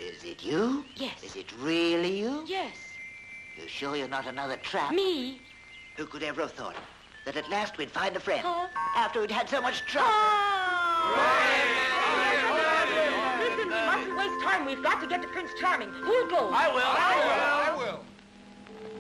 Is it you? Yes. Is it really you? Yes. You sure you're not another trap? Me? Who could ever have thought that at last we'd find a friend Huh? after we'd had so much trouble? Listen, we mustn't waste time. We've got to get to Prince Charming. Who'll go? I will.